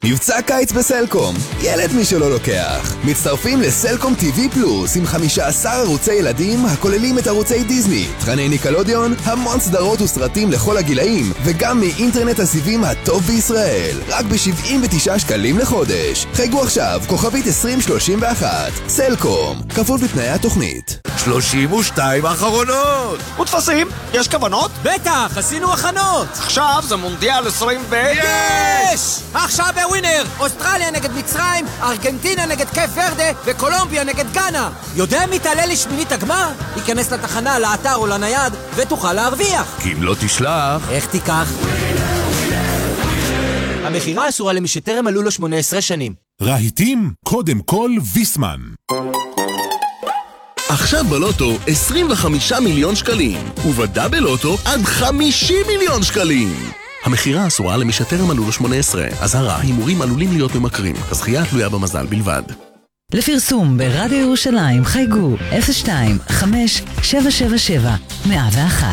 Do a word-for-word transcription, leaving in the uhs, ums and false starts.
מבצע קיץ בסלקום, ילד מי שלא לוקח. מצטרפים לסלקום טי וי פלוס עם חמישה עשר ערוצי ילדים הכוללים את ערוצי דיזני, תכני ניקלודיון, המון סדרות וסרטים לכל הגילאים, וגם מאינטרנט הסיבים הטוב בישראל. רק ב-שבעים ותשעה שקלים לחודש. חייגו עכשיו, כוכבית עשרים שלושים ואחת. סלקום, כפוף לתנאי התוכנית. שלושים ושתיים האחרונות. ותפסים, יש כוונות? בטח, עשינו הכנות. עכשיו זה מונדיאל עשרים ו... יש! עכשיו בווינר, אוסטרליה נגד מצרים, ארגנטינה נגד קייפ ורדה וקולומביה נגד גאנה. יודע מי תעלה לשמינית הגמר? ייכנס לתחנה, לאתר או לנייד ותוכל להרוויח. כי אם לא תשלח... איך תיקח? המחירה אסורה למי שטרם מלאו לו שמונה עשרה שנים. רהיטים, קודם כל ויסמן. עכשיו בלוטו עשרים וחמישה מיליון שקלים, ובדאבל לוטו עד חמישים מיליון שקלים. המחירה אסורה למי שטרם מלאו לו שמונה עשרה. אזהרה, הימורים עלולים להיות ממכרים. הזכייה תלויה במזל בלבד. לפרסום ברדיו ירושלים חייגו אפס שתיים חמש שבע שבע שבע מאה ואחת.